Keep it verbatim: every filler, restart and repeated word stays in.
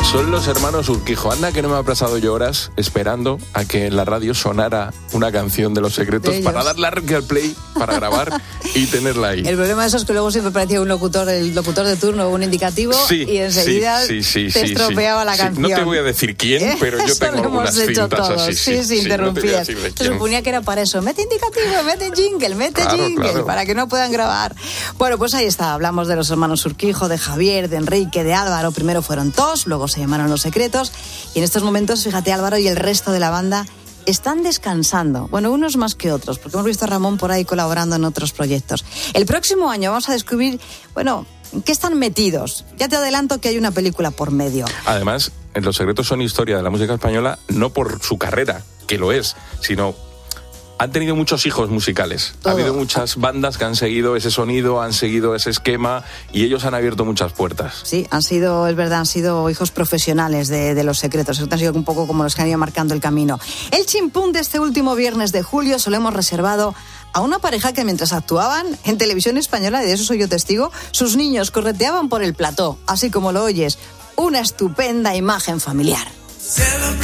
Son los hermanos Urquijo. Anda que no me ha pasado yo horas esperando a que en la radio sonara una canción de Los Secretos de para darle al play, para grabar y tenerla ahí. El problema de eso es que luego siempre parecía un locutor, el locutor de turno, un indicativo, sí, y enseguida sí, sí, sí, te estropeaba sí, la sí. canción. No te voy a decir quién, pero yo eso tengo algunas cintas así. Sí, sí, sí, interrumpidas. No Se suponía que era para eso. Mete indicativo, mete jingle, mete claro, jingle, claro. para que no puedan grabar. Bueno, pues ahí está. Hablamos de los hermanos Urquijo, de Javier, de Enrique, de Álvaro. Primero fueron Tos, luego se llamaron Los Secretos. Y en estos momentos, fíjate, Álvaro y el resto de la banda están descansando. Bueno, unos más que otros, porque hemos visto a Ramón por ahí colaborando en otros proyectos. El próximo año vamos a descubrir, bueno, ¿en qué están metidos? Ya te adelanto que hay una película por medio. Además, Los Secretos son historia de la música española, no por su carrera, que lo es, sino... Han tenido muchos hijos musicales. Todo. Ha habido muchas bandas que han seguido ese sonido, han seguido ese esquema y ellos han abierto muchas puertas. Sí, han sido, es verdad, han sido hijos profesionales de, de Los Secretos. Han sido un poco como los que han ido marcando el camino. El chimpún de este último viernes de julio se lo hemos reservado a una pareja que mientras actuaban en televisión española, y de eso soy yo testigo, sus niños correteaban por el plató, así como lo oyes. Una estupenda imagen familiar.